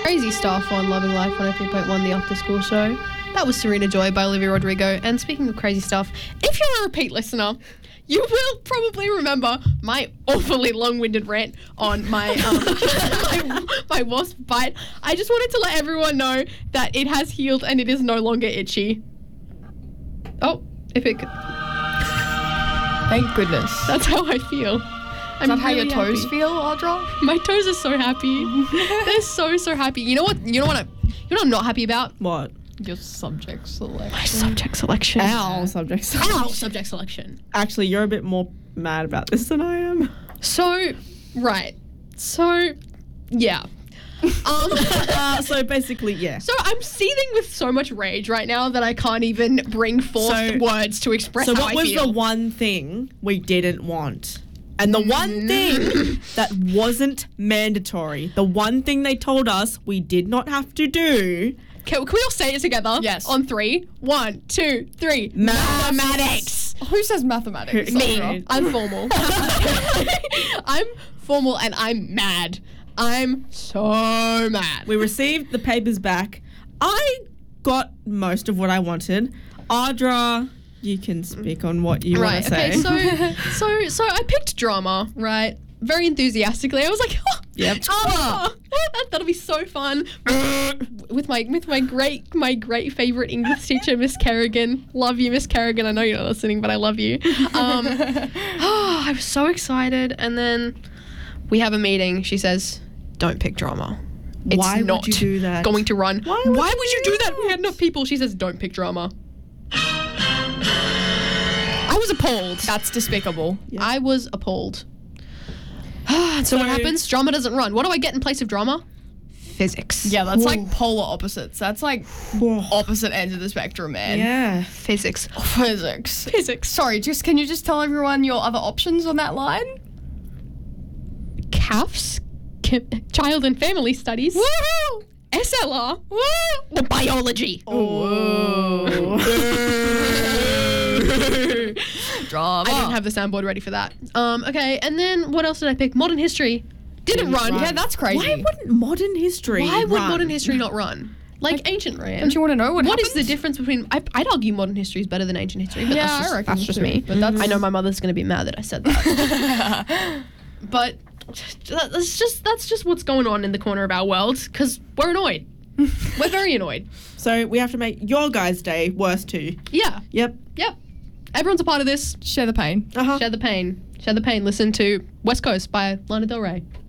Crazy stuff on Loving Life 103.1, the After School Show. That was Serena Joy by Olivia Rodrigo. And speaking of crazy stuff, if you're a repeat listener, you will probably remember my awfully long-winded rant on my my wasp bite. I just wanted to let everyone know that it has healed and it is no longer itchy. Oh, epic. Thank goodness. That's how I feel. Is that how your toes feel, Audra? My toes are so happy. They're so happy. You know what I'm not happy about? What? Your subject selection. My subject selection. Our subject selection. Our subject selection. Actually, you're a bit more mad about this than I am. So, right. So, yeah. So basically, yeah. So I'm seething with so much rage right now that I can't even bring forth words to express how I feel. So what was the one thing we didn't want? And the one thing that wasn't mandatory, the one thing they told us we did not have to do. Can we all say it together? Yes. On 3. 1, 2, 3. Mathematics. Who says mathematics? Me. Audra? I'm formal. I'm formal and I'm mad. I'm so mad. We received the papers back. I got most of what I wanted. Audra, you can speak on what you want to say. Okay, so I picked drama, right? Very enthusiastically. I was like, oh, Yep. drama. That'll be so fun. with my great favorite English teacher, Miss Kerrigan. Love you, Miss Kerrigan. I know you're not listening, but I love you. I was so excited, and then we have a meeting. She says, "Don't pick drama. It's Why not would you do that? going to run. Why would would you you do do that? We had enough people." She says, "Don't pick drama." I was appalled. That's despicable. Yeah. I was appalled. So what happens? Drama doesn't run. What do I get in place of drama? Physics. Yeah, that's like polar opposites. That's like opposite ends of the spectrum, man. Yeah. Physics. Physics. Physics. Sorry, can you just tell everyone your other options on that line? CAFS. Child and Family Studies. Woohoo! SLR. Woo! Biology. Drama. I didn't have the soundboard ready for that. Okay, and then what else did I pick? Modern history. Didn't run. Yeah, that's crazy. Why wouldn't modern history Why would run? modern history not run? Like ancient ran. Don't you want to know what What happened? is the difference between... I'd argue modern history is better than ancient history, but Yeah, that's just, I reckon that's just too. me. But that's- I know my mother's going to be mad that I said that. But that's just what's going on in the corner of our world, because we're annoyed. We're very annoyed. So we have to make your guys' day worse too. Yeah. Yep. Yep. Everyone's a part of this. Share the pain. Uh-huh. Share the pain. Share the pain. Listen to West Coast by Lana Del Rey.